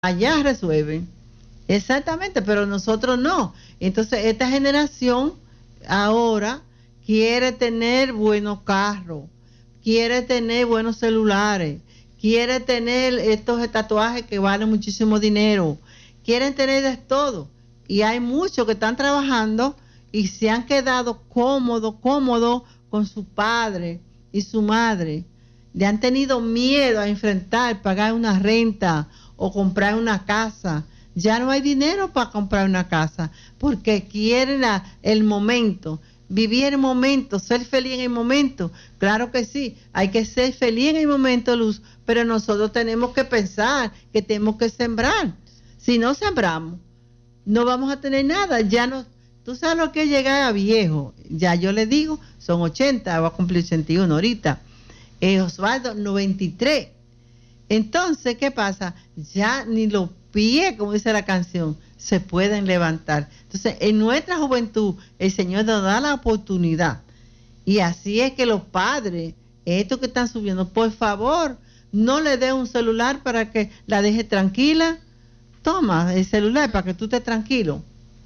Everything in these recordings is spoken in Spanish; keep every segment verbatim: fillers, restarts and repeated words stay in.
allá resuelven. Exactamente, pero nosotros no. Entonces, esta generación ahora quiere tener buenos carros, quiere tener buenos celulares, quiere tener estos tatuajes que valen muchísimo dinero, quieren tener de todo. Y hay muchos que están trabajando y se han quedado cómodos, cómodos con su padre y su madre. Le han tenido miedo a enfrentar, pagar una renta o comprar una casa. Ya no hay dinero para comprar una casa porque quieren la, el momento, vivir el momento, ser feliz en el momento. Claro que sí, hay que ser feliz en el momento, Luz, pero nosotros tenemos que pensar que tenemos que sembrar. Si no sembramos, no vamos a tener nada. Ya no, tú sabes lo que es llegar a viejo. Ya yo le digo, son ochenta, va a cumplir ochenta y uno ahorita. Eh, Osvaldo, noventa y tres. Entonces, ¿qué pasa? Ya ni los pies, como dice la canción, se pueden levantar. Entonces, en nuestra juventud, el Señor nos da la oportunidad. Y así es que los padres, estos que están subiendo, por favor, no le dé un celular para que la deje tranquila. Toma el celular para que tú estés tranquilo.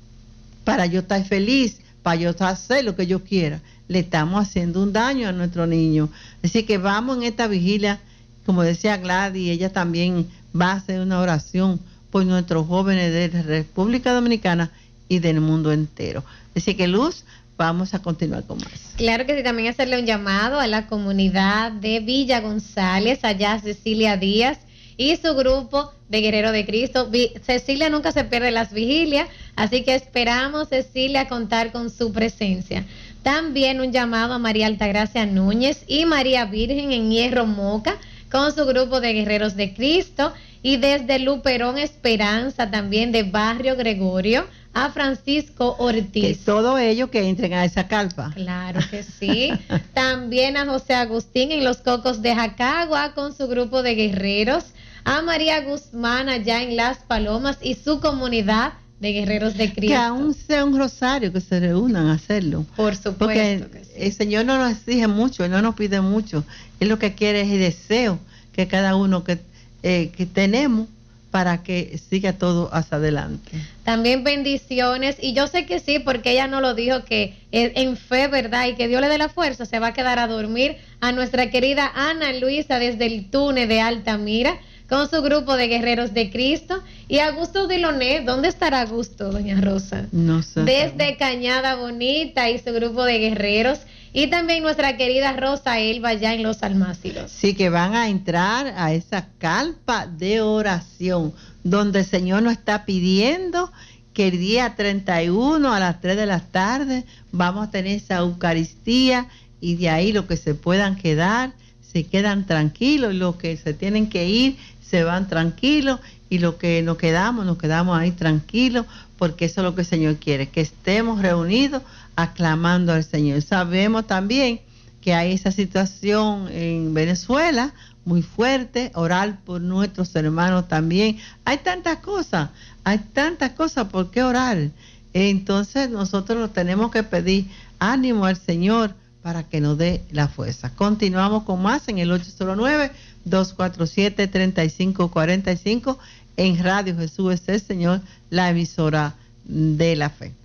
Para yo estar feliz, para yo hacer lo que yo quiera. Le estamos haciendo un daño a nuestro niño. Así que vamos en esta vigilia, como decía Gladys, ella también va a hacer una oración por nuestros jóvenes de la República Dominicana y del mundo entero. Así que, Luz, vamos a continuar con más. Claro que sí, también hacerle un llamado a la comunidad de Villa González, allá Cecilia Díaz y su grupo de Guerrero de Cristo. Cecilia nunca se pierde las vigilias, así que esperamos, Cecilia, contar con su presencia. También un llamado a María Altagracia Núñez y María Virgen en Hierro Moca con su grupo de Guerreros de Cristo, y desde Luperón Esperanza también de Barrio Gregorio a Francisco Ortiz. Que todo ello que entren a esa carpa. Claro que sí. También a José Agustín en Los Cocos de Jacagua con su grupo de guerreros, a María Guzmán allá en Las Palomas y su comunidad de Guerreros de Cristo. Que aún sea un rosario, que se reúnan a hacerlo. Por supuesto. Porque que sí. El Señor no nos exige mucho, no nos pide mucho. Él lo que quiere es el deseo que cada uno que, eh, que tenemos para que siga todo hacia adelante. También bendiciones, y yo sé que sí, porque ella no lo dijo, que en fe, ¿verdad? Y que Dios le dé la fuerza, se va a quedar a dormir, a nuestra querida Ana Luisa desde el túnel de Altamira, con su grupo de Guerreros de Cristo, y Augusto Diloné. ¿Dónde estará Augusto, doña Rosa? No sé. Desde Cañada Bonita y su grupo de guerreros, y también nuestra querida Rosa Elba allá en Los Almácidos. Sí, que van a entrar a esa carpa de oración, donde el Señor nos está pidiendo que el día treinta y uno a las tres de la tarde vamos a tener esa Eucaristía, y de ahí los que se puedan quedar, se quedan tranquilos, y los que se tienen que ir, se van tranquilos, y los que nos quedamos, nos quedamos ahí tranquilos, porque eso es lo que el Señor quiere, que estemos reunidos aclamando al Señor. Sabemos también que hay esa situación en Venezuela muy fuerte, orar por nuestros hermanos también. Hay tantas cosas, hay tantas cosas por qué orar. Entonces nosotros nos tenemos que pedir ánimo al Señor para que nos dé la fuerza. Continuamos con más en el ocho cero nueve, dos cuatro siete, tres cinco cuatro cinco en Radio Jesús es el Señor, la emisora de la fe.